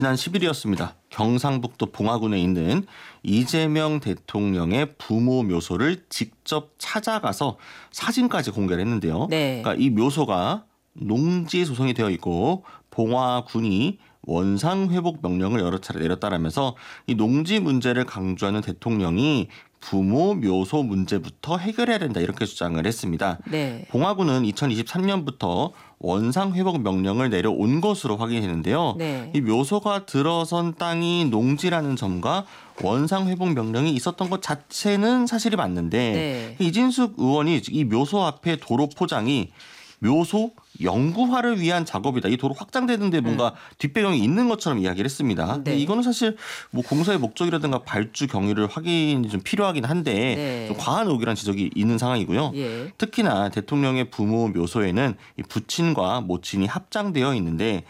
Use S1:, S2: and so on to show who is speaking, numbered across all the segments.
S1: 지난 10일이었습니다. 경상북도 봉화군에 있는 이재명 대통령의 부모 묘소를 직접 찾아가서 사진까지 공개를 했는데요.
S2: 네.
S1: 그러니까 이 묘소가 농지 조성이 되어 있고 봉화군이 원상 회복 명령을 여러 차례 내렸다라면서 이 농지 문제를 강조하는 대통령이 부모 묘소 문제부터 해결해야 된다 이렇게 주장을 했습니다.
S2: 네.
S1: 봉화군은 2023년부터 원상 회복 명령을 내려온 것으로 확인했는데요.
S2: 네.
S1: 이 묘소가 들어선 땅이 농지라는 점과 원상 회복 명령이 있었던 것 자체는 사실이 맞는데
S2: 네.
S1: 이진숙 의원이 이 묘소 앞에 도로 포장이 묘소 영구화를 위한 작업이다. 이 도로 확장되는데 뭔가 뒷배경이 있는 것처럼 이야기를 했습니다. 근데
S2: 네.
S1: 이거는 사실 뭐 공사의 목적이라든가 발주 경위를 확인이 좀 필요하긴 한데
S2: 네.
S1: 좀 과한 의혹이라는 지적이 있는 상황이고요.
S2: 예.
S1: 특히나 대통령의 부모 묘소에는 이 부친과 모친이 합장되어 있는데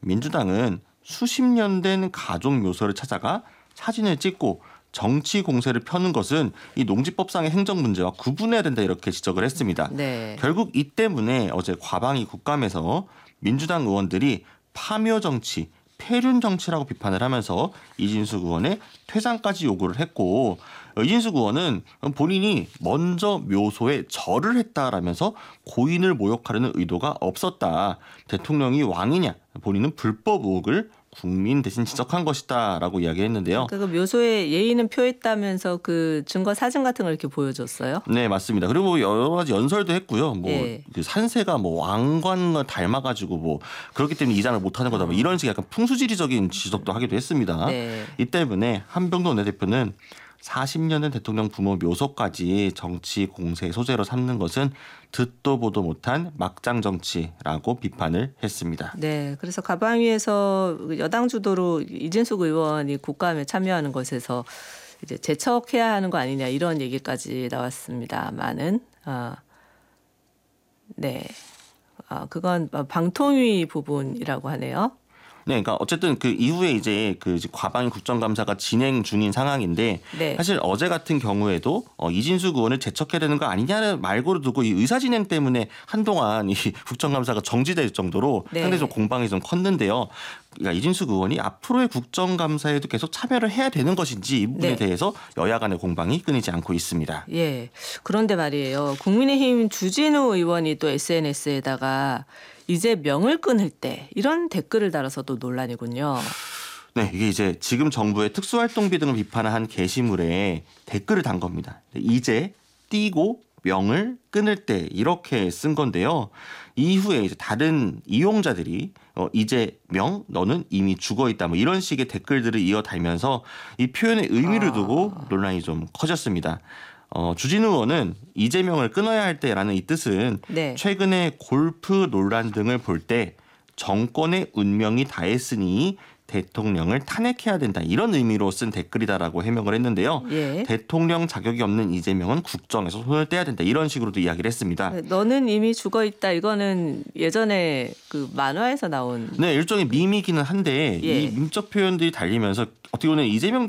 S1: 민주당은 수십 년 된 가족 묘소를 찾아가 사진을 찍고 정치 공세를 펴는 것은 이 농지법상의 행정 문제와 구분해야 된다 이렇게 지적을 했습니다.
S2: 네.
S1: 결국 이 때문에 어제 과방위 국감에서 민주당 의원들이 파묘 정치, 폐륜 정치라고 비판을 하면서 이진숙 의원의 퇴장까지 요구를 했고 이진숙 의원은 본인이 먼저 묘소에 절을 했다라면서 고인을 모욕하려는 의도가 없었다. 대통령이 왕이냐 본인은 불법 의혹을 국민 대신 지적한 것이다라고 이야기했는데요.
S2: 그 묘소에 예의는 표했다면서 그 증거 사진 같은 걸 이렇게 보여줬어요?
S1: 네, 맞습니다. 그리고 여러 가지 연설도 했고요. 뭐
S2: 예.
S1: 그 산세가 뭐 왕관을 닮아가지고 뭐 그렇기 때문에 이장을 못하는 거다. 뭐 이런 식의 약간 풍수지리적인 지적도 하기도 했습니다.
S2: 네.
S1: 이 때문에 한병도 원내대표는 40년 된 대통령 부모 묘소까지 정치 공세의 소재로 삼는 것은 듣도 보도 못한 막장 정치라고 비판을 했습니다.
S2: 네. 그래서 가방위에서 여당 주도로 이진숙 의원이 국감에 참여하는 것에서 이제 제척해야 하는 거 아니냐 이런 얘기까지 나왔습니다만은 네. 그건 방통위 부분이라고 하네요.
S1: 네, 그러니까 어쨌든 그 이후에 이제 그 과방위 국정감사가 진행 중인 상황인데
S2: 네.
S1: 사실 어제 같은 경우에도 이진숙 의원을 제척해야 되는 거 아니냐를 말고를 두고 이 의사 진행 때문에 한동안 이 국정감사가 정지될 정도로
S2: 네.
S1: 상당히 좀 공방이 좀 컸는데요. 그러니까 이진숙 의원이 앞으로의 국정감사에도 계속 참여를 해야 되는 것인지 이 부분에
S2: 네.
S1: 대해서 여야 간의 공방이 끊이지 않고 있습니다.
S2: 예. 그런데 말이에요. 국민의힘 주진우 의원이 또 SNS에다가 이제 명을 끊을 때 이런 댓글을 달아서 또 논란이군요.
S1: 네, 이게 이제 지금 정부의 특수활동비 등을 비판한 게시물에 댓글을 단 겁니다. 이제 띄고 명을 끊을 때 이렇게 쓴 건데요. 이후에 이제 다른 이용자들이 이제 명 너는 이미 죽어 있다 뭐 이런 식의 댓글들을 이어달면서 이 표현의 의미를 두고 논란이 좀 커졌습니다. 주진우 의원은 이재명을 끊어야 할 때라는 이 뜻은
S2: 네.
S1: 최근에 골프 논란 등을 볼 때 정권의 운명이 다했으니 대통령을 탄핵해야 된다 이런 의미로 쓴 댓글이다라고 해명을 했는데요.
S2: 예.
S1: 대통령 자격이 없는 이재명은 국정에서 손을 떼야 된다 이런 식으로도 이야기를 했습니다.
S2: 너는 이미 죽어 있다. 이거는 예전에 그 만화에서 나온
S1: 네, 일종의 밈이기는 한데
S2: 예.
S1: 이 밈적 표현들이 달리면서 어떻게 보면 이재명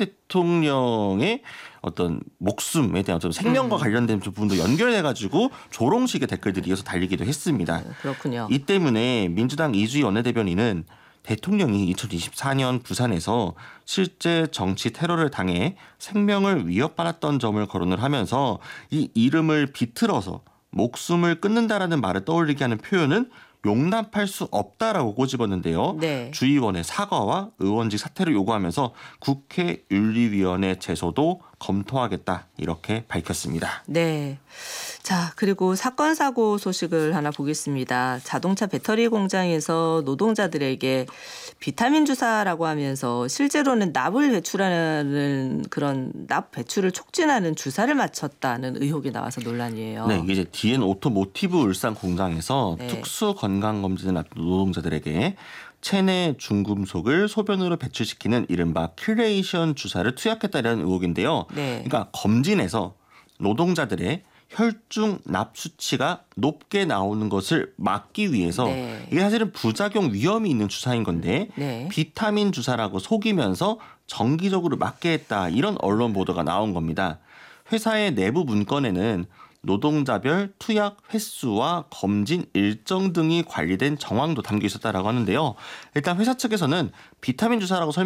S1: 대통령의 어떤 목숨에 대한 어떤 생명과 관련된 부분도 연결해가지고 조롱식의 댓글들이 이어서 달리기도 했습니다.
S2: 그렇군요.
S1: 이 때문에 민주당 이주희 원내대변인은 대통령이 2024년 부산에서 실제 정치 테러를 당해 생명을 위협받았던 점을 거론을 하면서 이 이름을 비틀어서 목숨을 끊는다라는 말을 떠올리게 하는 표현은 용납할 수 없다라고 꼬집었는데요.
S2: 네.
S1: 주의원의 사과와 의원직 사퇴를 요구하면서 국회 윤리위원회 제소도 검토하겠다 이렇게 밝혔습니다.
S2: 네. 자, 그리고 사건 사고 소식을 하나 보겠습니다. 자동차 배터리 공장에서 노동자들에게 비타민 주사라고 하면서 실제로는 납을 배출하는 그런 납 배출을 촉진하는 주사를 맞췄다는 의혹이 나와서 논란이에요.
S1: 네, 이게 이제 DN 오토모티브 울산 공장에서
S2: 네.
S1: 특수 건강 검진을 앞둔 노동자들에게 체내 중금속을 소변으로 배출시키는 이른바 큐레이션 주사를 투약했다는 의혹인데요.
S2: 네.
S1: 그러니까 검진에서 노동자들의 혈중 납 수치가 높게 나오는 것을 막기 위해서
S2: 네.
S1: 이게 사실은 부작용 위험이 있는 주사인 건데
S2: 네.
S1: 비타민 주사라고 속이면서 정기적으로 맞게 했다 이런 언론 보도가 나온 겁니다. 회사의 내부 문건에는 노동자별 투약 횟수와 검진 일정 등이 관리된 정황도 담겨 있었다라고 하는데요. 일단 회사 측에서는 비타민 주사라고